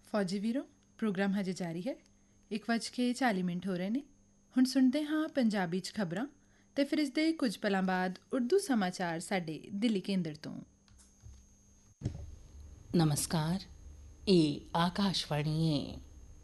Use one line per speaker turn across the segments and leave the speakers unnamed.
ਫੌਜੀ ਵੀਰੋ, ਪ੍ਰੋਗਰਾਮ ਹਜੇ ਜਾਰੀ ਹੈ। 1:40 ਹੋ ਰਹੇ ਨੇ। ਹੁਣ ਸੁਣਦੇ ਹਾਂ ਪੰਜਾਬੀ 'ਚ ਖਬਰਾਂ ਅਤੇ ਫਿਰ ਇਸ ਦੇ ਕੁਝ ਪਲਾਂ ਬਾਅਦ ਉਰਦੂ ਸਮਾਚਾਰ ਸਾਡੇ ਦਿੱਲੀ ਕੇਂਦਰ ਤੋਂ।
ਨਮਸਕਾਰ, ਇਹ ਆਕਾਸ਼ਵਾਣੀ ਹੈ।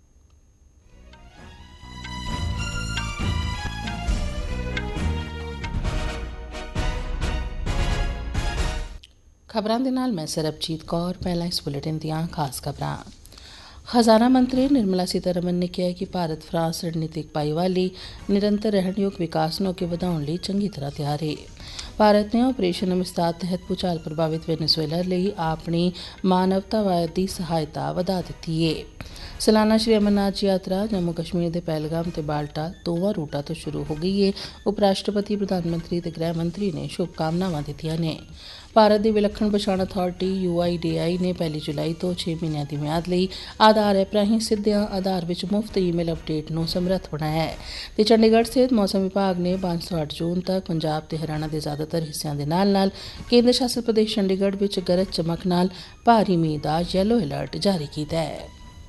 ਖਬਰਾਂ ਦੇ ਨਾਲ ਮੈਂ ਸਰਬਜੀਤ ਕੌਰ। ਪਹਿਲਾਂ ਇਸ ਬੁਲੇਟਿਨ ਦੀਆਂ ਖਾਸ ਖਬਰਾਂ। ਖਜ਼ਾਨਾ ਮੰਤਰੀ ਨਿਰਮਲਾ ਸੀਤਾਰਮਨ ਨੇ ਕਿਹਾ ਕਿ ਭਾਰਤ ਫਰਾਂਸ ਰਣਨੀਤਿਕ ਭਾਈਵਾਲੀ ਨਿਰੰਤਰ ਰਹਿਣਯੋਗ ਵਿਕਾਸ ਨੂੰ ਅੱਗੇ ਵਧਾਉਣ ਲਈ ਚੰਗੀ ਤਰ੍ਹਾਂ ਤਿਆਰ ਹੈ। ਭਾਰਤ ਨੇ ਆਪਰੇਸ਼ਨ ਅਮਿਸਤਾਦ ਤਹਿਤ ਭੂਚਾਲ ਪ੍ਰਭਾਵਿਤ ਵੈਨੇਜ਼ੁਏਲਾ ਲਈ ਆਪਣੀ ਮਾਨਵਤਾਵਾਦੀ ਸਹਾਇਤਾ ਵਧਾ ਦਿੱਤੀ ਹੈ। ਸਾਲਾਨਾ ਸ਼੍ਰੀ ਅਮਰਨਾਥ ਯਾਤਰਾ ਜੰਮੂ ਕਸ਼ਮੀਰ ਦੇ ਪਹਿਲਗਾਮ ਤੇ ਬਾਲਟਾਲ ਦੋਵਾਂ ਰੂਟਾਂ ਤੋਂ ਸ਼ੁਰੂ ਹੋ ਗਈ ਹੈ। ਉਪ ਰਾਸ਼ਟਰਪਤੀ, ਪ੍ਰਧਾਨ ਮੰਤਰੀ ਤੇ ਗ੍ਰਹਿ ਮੰਤਰੀ ਨੇ ਸ਼ੁਭਕਾਮਨਾਵਾਂ ਦਿੱਤੀਆਂ ਨੇ। ਭਾਰਤ ਦੀ ਵਿਲੱਖਣ ਪਛਾਣ ਅਥਾਰਟੀ UIDAI ਨੇ 1 ਜੁਲਾਈ ਤੋਂ 6 ਮਹੀਨਿਆਂ ਦੀ ਮਿਆਦ ਲਈ ਆਧਾਰ ਐਪ ਰਾਹੀਂ ਸਿੱਧਿਆਂ ਆਧਾਰ ਵਿੱਚ ਮੁਫਤ ਈਮੇਲ ਅਪਡੇਟ ਨੂੰ ਸਮਰੱਥ ਬਣਾਇਆ ਹੈ। ਤੇ ਚੰਡੀਗੜ੍ਹ ਸਥਿਤ ਮੌਸਮ ਵਿਭਾਗ ਨੇ 5 ਤੋਂ 8 ਜੂਨ ਤੱਕ ਪੰਜਾਬ ਤੇ ਹਰਿਆਣਾ ਦੇ ਜ਼ਿਆਦਾਤਰ ਹਿੱਸਿਆਂ ਦੇ ਨਾਲ-ਨਾਲ ਕੇਂਦਰ ਸ਼ਾਸਿਤ ਪ੍ਰਦੇਸ਼ ਚੰਡੀਗੜ੍ਹ ਵਿੱਚ ਗਰਜ ਚਮਕ ਨਾਲ ਭਾਰੀ ਮੀਂਹ ਦਾ ਯੈਲੋ ਅਲਰਟ ਜਾਰੀ ਕੀਤਾ ਹੈ।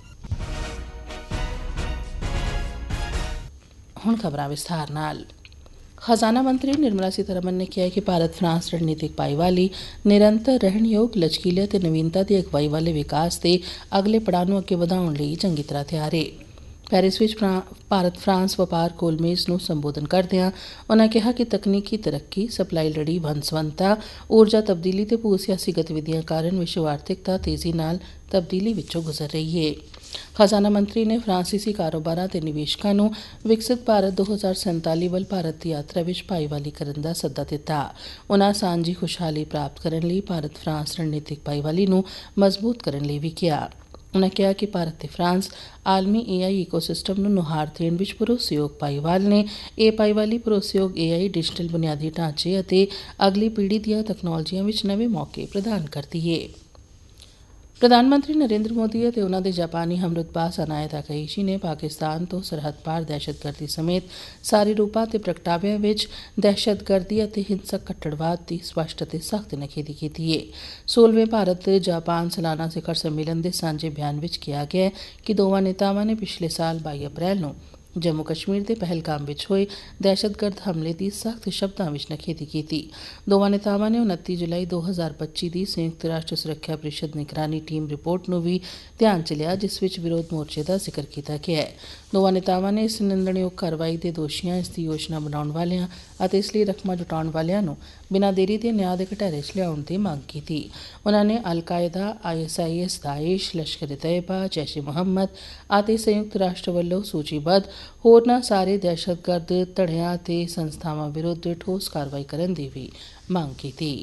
ਹੁਣ ਖਬਰਾਂ ਵਿਸਥਾਰ ਨਾਲ। ਖਜ਼ਾਨਾ ਮੰਤਰੀ ਨਿਰਮਲਾ ਸੀਤਾਰਮਨ ਨੇ ਕਿਹਾ ਕਿ ਭਾਰਤ ਫਰਾਂਸ ਰਣਨੀਤਿਕ ਭਾਈਵਾਲੀ ਨਿਰੰਤਰ ਰਹਿਣਯੋਗ, ਲਚਕੀਲੇ ਅਤੇ ਨਵੀਨਤਾ ਦੀ ਅਗਵਾਈ ਵਾਲੇ ਵਿਕਾਸ ਦੇ ਅਗਲੇ ਪੜਾਅ ਨੂੰ ਅੱਗੇ ਵਧਾਉਣ ਲਈ ਚੰਗੀ ਤਰ੍ਹਾਂ ਤਿਆਰ ਹੈ। ਪੈਰਿਸ ਵਿੱਚ ਭਾਰਤ ਫਰਾਂਸ ਵਪਾਰ ਗੋਲਮੇਜ਼ ਨੂੰ ਸੰਬੋਧਨ ਕਰਦਿਆਂ ਉਨ੍ਹਾਂ ਕਿਹਾ ਕਿ ਤਕਨੀਕੀ ਤਰੱਕੀ, ਸਪਲਾਈ ਲੜੀ ਵੰਨ-ਸੁਵੰਨਤਾ, ਊਰਜਾ ਤਬਦੀਲੀ ਤੇ ਭੂ-ਸਿਆਸੀ ਗਤੀਵਿਧੀਆਂ ਕਾਰਨ ਵਿਸ਼ਵ ਆਰਥਿਕਤਾ ਤੇਜ਼ੀ ਨਾਲ ਤਬਦੀਲੀ ਵਿੱਚੋਂ ਗੁਜ਼ਰ ਰਹੀ ਹੈ। ਖਜ਼ਾਨਾ ਮੰਤਰੀ ਨੇ ਫਰਾਂਸੀਸੀ ਕਾਰੋਬਾਰਾਂ ਤੇ ਨਿਵੇਸ਼ਕਾਂ ਨੂੰ ਵਿਕਸਿਤ ਭਾਰਤ 2047 ਵੱਲ ਭਾਰਤ ਦੀ ਯਾਤਰਾ ਵਿੱਚ ਭਾਈਵਾਲੀ ਕਰਨ ਦਾ ਸੱਦਾ ਦਿੱਤਾ। ਉਨ੍ਹਾਂ ਸਾਂਝੀ ਖੁਸ਼ਹਾਲੀ ਪ੍ਰਾਪਤ ਕਰਨ ਲਈ ਭਾਰਤ ਫਰਾਂਸ ਰਣਨੀਤਿਕ ਭਾਈਵਾਲੀ ਨੂੰ ਮਜ਼ਬੂਤ ਕਰਨ ਲਈ ਵੀ ਕਿਹਾ। ਉਨ੍ਹਾਂ ਕਿਹਾ ਕਿ ਭਾਰਤ ਤੇ ਫਰਾਂਸ ਆਲਮੀ AI ਈਕੋਸਿਸਟਮ ਨੂੰ ਨੁਹਾਰ ਦੇਣ ਵਿੱਚ ਭਰੋਸੇਯੋਗ ਭਾਈਵਾਲ ਨੇ। ਇਹ ਭਾਈਵਾਲੀ ਭਰੋਸੇਯੋਗ AI, ਡਿਜੀਟਲ ਬੁਨਿਆਦੀ ਢਾਂਚੇ ਅਤੇ ਅਗਲੀ ਪੀੜ੍ਹੀ ਦੀਆਂ ਤਕਨਾਲੋਜੀਆਂ ਵਿੱਚ ਨਵੇਂ ਮੌਕੇ ਪ੍ਰਦਾਨ ਕਰਦੀ ਹੈ। ਪ੍ਰਧਾਨ ਮੰਤਰੀ ਨਰਿੰਦਰ ਮੋਦੀ ਅਤੇ ਉਨ੍ਹਾਂ ਦੇ ਜਾਪਾਨੀ ਹਮਰੁਤਬਾ ਸਨਾਏ ਤਾਕੇਈਸ਼ੀ ਨੇ ਪਾਕਿਸਤਾਨ ਤੋਂ ਸਰਹੱਦ ਪਾਰ ਦਹਿਸ਼ਤਗਰਦੀ ਸਮੇਤ ਸਾਰੇ ਰੂਪਾਂ ਤੇ ਪ੍ਰਗਟਾਵਿਆਂ ਵਿੱਚ ਦਹਿਸ਼ਤਗਰਦੀ ਅਤੇ ਹਿੰਸਕ ਕੱਟੜਵਾਦ ਦੀ ਸਪਸ਼ਟ ਅਤੇ ਸਖਤ ਨਿਖੇਧੀ ਕੀਤੀ ਹੈ। 16ਵੇਂ ਭਾਰਤ ਜਾਪਾਨ ਸਾਲਾਨਾ ਸਿਖਰ ਸੰਮੇਲਨ ਦੇ ਸਾਂਝੇ ਬਿਆਨ ਵਿੱਚ ਕਿਹਾ ਗਿਆ ਕਿ ਦੋਵਾਂ ਨੇਤਾਵਾਂ ਨੇ ਪਿਛਲੇ ਸਾਲ 22 ਅਪ੍ਰੈਲ ਨੂੰ ਜੰਮੂ ਕਸ਼ਮੀਰ ਦੇ ਪਹਿਲਗਾਮ ਵਿੱਚ ਹੋਏ ਦਹਿਸ਼ਤਗਰਦ ਹਮਲੇ ਦੀ ਸਖਤ ਸ਼ਬਦਾਂ ਵਿੱਚ ਨਿਖੇਧੀ ਕੀਤੀ। ਦੋਵਾਂ ਨੇਤਾਵਾਂ ਨੇ 29 ਜੁਲਾਈ 2025 ਦੀ ਸੰਯੁਕਤ ਰਾਸ਼ਟਰ ਸੁਰੱਖਿਆ ਪ੍ਰੀਸ਼ਦ ਨਿਗਰਾਨੀ ਟੀਮ ਰਿਪੋਰਟ ਨੂੰ ਵੀ ਧਿਆਨ 'ਚ ਲਿਆ, ਜਿਸ ਵਿੱਚ ਵਿਰੋਧ ਮੋਰਚੇ ਦਾ ਜ਼ਿਕਰ ਕੀਤਾ ਗਿਆ ਹੈ। ਦੋਵਾਂ ਨੇਤਾਵਾਂ ਨੇ ਇਸ ਨਿੰਦਣਯੋਗ ਕਾਰਵਾਈ ਦੇ ਦੋਸ਼ੀਆਂ, ਇਸ ਦੀ ਯੋਜਨਾ ਬਣਾਉਣ ਵਾਲਿਆਂ ਅਤੇ ਇਸ ਲਈ ਰਕਮਾਂ ਜੁਟਾਉਣ ਵਾਲਿਆਂ ਨੂੰ ਬਿਨਾਂ ਦੇਰੀ ਦੇ ਨਿਆਂ ਦੇ ਘਟਾਰੇ 'ਚ ਲਿਆਉਣ ਦੀ ਮੰਗ ਕੀਤੀ। ਉਨ੍ਹਾਂ ਨੇ ਅਲ-ਕਾਇਦਾ, ISIS, ਦਾਇਸ਼, ਲਸ਼ਕਰ-ਏ-ਤੈਯਬਾ, ਜੈਸ਼-ਏ-ਮੁਹੰਮਦ ਅਤੇ ਸੰਯੁਕਤ ਰਾਸ਼ਟਰ ਵੱਲੋਂ ਸੂਚੀਬੱਧ ਹੋਰਨਾਂ ਸਾਰੇ ਦਹਿਸ਼ਤਗਰਦ ਧੜਿਆਂ ਤੇ ਸੰਸਥਾਵਾਂ ਵਿਰੁੱਧ ਠੋਸ ਕਾਰਵਾਈ ਕਰਨ ਦੀ ਵੀ ਮੰਗ ਕੀਤੀ।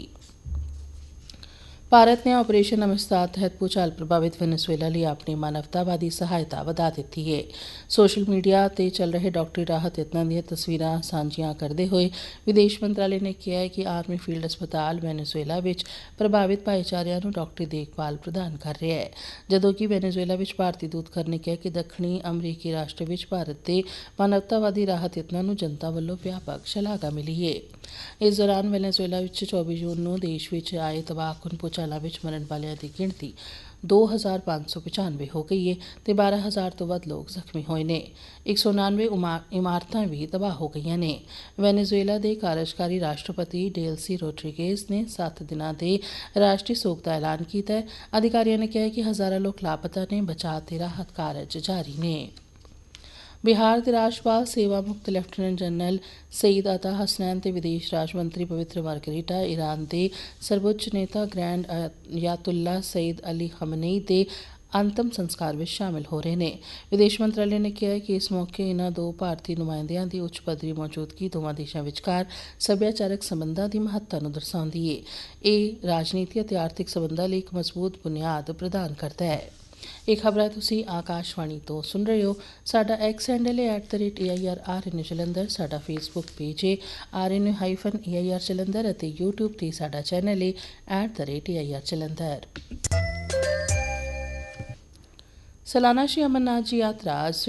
ਭਾਰਤ ਨੇ ਆਪਰੇਸ਼ਨ ਅਮਿਸਤਾਦ ਤਹਿਤ ਭੂਚਾਲ ਪ੍ਰਭਾਵਿਤ ਵੈਨੇਜ਼ੁਏਲਾ ਲਈ ਆਪਣੀ ਮਾਨਵਤਾਵਾਦੀ ਸਹਾਇਤਾ ਵਧਾ ਦਿੱਤੀ ਹੈ। ਸੋਸ਼ਲ ਮੀਡੀਆ ਤੇ ਚੱਲ ਰਹੇ ਡਾਕਟਰੀ ਰਾਹਤ ਯਤਨਾਂ ਦੀਆਂ ਤਸਵੀਰਾਂ ਸਾਂਝੀਆਂ ਕਰਦੇ ਹੋਏ ਵਿਦੇਸ਼ ਮੰਤਰਾਲੇ ਨੇ ਕਿਹਾ ਹੈ ਕਿ ਆਰਮੀ ਫੀਲਡ ਹਸਪਤਾਲ ਵੈਨੇਜ਼ੁਏਲਾ ਵਿੱਚ ਪ੍ਰਭਾਵਿਤ ਭਾਈਚਾਰਿਆਂ ਨੂੰ ਡਾਕਟਰੀ ਦੇਖਭਾਲ ਪ੍ਰਦਾਨ ਕਰ ਰਿਹਾ ਹੈ, ਜਦੋਂ ਕਿ ਵੈਨੇਜ਼ੁਏਲਾ ਵਿੱਚ ਭਾਰਤੀ ਦੂਤਘਰ ਨੇ ਕਿਹਾ ਕਿ ਦੱਖਣੀ ਅਮਰੀਕੀ ਰਾਸ਼ਟਰ ਵਿੱਚ ਭਾਰਤ ਦੇ ਮਾਨਵਤਾਵਾਦੀ ਰਾਹਤ ਯਤਨਾਂ ਨੂੰ ਜਨਤਾ ਵੱਲੋਂ ਵਿਆਪਕ ਸ਼ਲਾਘਾ ਮਿਲੀ ਹੈ। ਇਸ ਦੌਰਾਨ ਵੈਨੇਜ਼ੁਏਲਾ ਵਿੱਚ 24 ਜੂਨ ਨੂੰ ਦੇਸ਼ ਵਿੱਚ ਆਏ ਤਬਾਹਕੁਨ ਭੂਚਾਲਾਂ ਵਿੱਚ ਮਰਨ ਵਾਲਿਆਂ ਦੀ ਗਿਣਤੀ 2595 ਹੋ ਗਈ ਹੈ ਤੇ 12000 ਤੋਂ ਵੱਧ ਲੋਕ ਜ਼ਖਮੀ ਹੋਏ ਨੇ। 199 ਇਮਾਰਤਾਂ ਵੀ ਤਬਾਹ ਹੋ ਗਈਆਂ ਨੇ। ਵੈਨੇਜ਼ੁਏਲਾ ਦੇ ਕਾਰਜਕਾਰੀ ਰਾਸ਼ਟਰਪਤੀ ਡੇਲਸੀ ਰੋਡਰੀਗੇਜ਼ ਨੇ 7 ਦਿਨਾਂ ਦੇ ਰਾਸ਼ਟਰੀ ਸੋਗ ਦਾ ਐਲਾਨ ਕੀਤਾ ਹੈ। ਅਧਿਕਾਰੀਆਂ ਨੇ ਕਿਹਾ ਕਿ ਹਜ਼ਾਰਾਂ ਲੋਕ ਲਾਪਤਾ ਨੇ। ਬਚਾਅ ਤੇ ਰਾਹਤ ਕਾਰਜ ਜਾਰੀ ਨੇ। ਬਿਹਾਰ ਦੇ ਰਾਜਪਾਲ ਸੇਵਾ ਮੁਕਤ ਲੈਫਟੀਨੈਂਟ ਜਨਰਲ ਸਈਦ ਅਤਾ ਹਸਨੈਨ ਤੇ ਵਿਦੇਸ਼ ਰਾਜ ਮੰਤਰੀ ਪਵਿੱਤਰ ਮਾਰਗਰੀਟਾ ਇਰਾਨ ਦੇ ਸਰਵਉੱਚ ਨੇਤਾ ਗ੍ਰੈਂਡ ਅਯਾਤੁੱਲਾ ਸਈਦ ਅਲੀ ਖਮਨੇਈ ਦੇ ਅੰਤਮ ਸੰਸਕਾਰ ਵਿੱਚ ਸ਼ਾਮਿਲ ਹੋ ਰਹੇ ਨੇ। ਵਿਦੇਸ਼ ਮੰਤਰਾਲੇ ਨੇ ਕਿਹਾ ਕਿ ਇਸ ਮੌਕੇ ਇਨ੍ਹਾਂ ਦੋ ਭਾਰਤੀ ਨੁਮਾਇੰਦਿਆਂ ਦੀ ਉੱਚ ਪੱਧਰੀ ਮੌਜੂਦਗੀ ਦੋਵਾਂ ਦੇਸ਼ਾਂ ਵਿਚਕਾਰ ਸੱਭਿਆਚਾਰਕ ਸੰਬੰਧਾਂ ਦੀ ਮਹੱਤਤਾ ਨੂੰ ਦਰਸਾਉਂਦੀ ਹੈ। ਇਹ ਰਾਜਨੀਤੀ ਅਤੇ ਆਰਥਿਕ ਸੰਬੰਧਾਂ ਲਈ ਇੱਕ ਮਜ਼ਬੂਤ ਬੁਨਿਆਦ ਪ੍ਰਦਾਨ ਕਰਦਾ ਹੈ। ਇਹ ਖਬਰਾਂ ਤੁਸੀਂ ਆਕਾਸ਼ਵਾਣੀ ਤੋਂ ਸੁਣ ਰਹੇ ਹੋ। ਸਾਡਾ ਐਕਸ ਹੈਂਡਲ ਹੈ @AIRRNU ਜਲੰਧਰ, ਸਾਡਾ ਫੇਸਬੁੱਕ ਪੇਜ ਹੈ RNU-AIR ਜਲੰਧਰ ਅਤੇ YouTube ਤੇ ਸਾਡਾ ਚੈਨਲ ਹੈ @AIR ਜਲੰਧਰ। ਸਾਲਾਨਾ ਸ਼੍ਰੀ ਅਮਰਨਾਥ ਜੀ ਯਾਤਰਾ